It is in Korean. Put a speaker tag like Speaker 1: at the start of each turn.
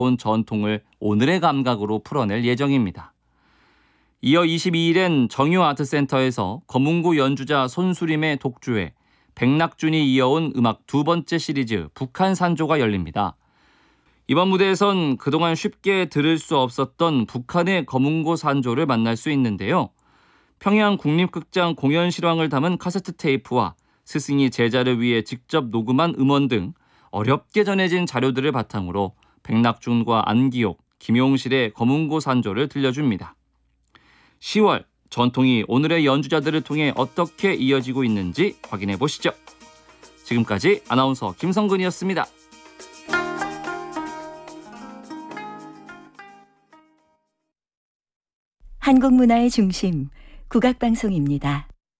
Speaker 1: 온 전통을 오늘의 감각으로 풀어낼 예정입니다. 이어 22일엔 정유아트센터에서 검은고 연주자 손수림의 독주에 백낙준이 이어온 음악 두 번째 시리즈 북한산조가 열립니다. 이번 무대에선 그동안 쉽게 들을 수 없었던 북한의 검은고 산조를 만날 수 있는데요. 평양 국립극장 공연 실황을 담은 카세트 테이프와 스승이 제자를 위해 직접 녹음한 음원 등 어렵게 전해진 자료들을 바탕으로 백낙준과 안기옥, 김용실의 검은고 산조를 들려줍니다. 10월 전통이 오늘의 연주자들을 통해 어떻게 이어지고 있는지 확인해 보시죠. 지금까지 아나운서 김성근이었습니다.
Speaker 2: 한국 문화의 중심, 국악방송입니다.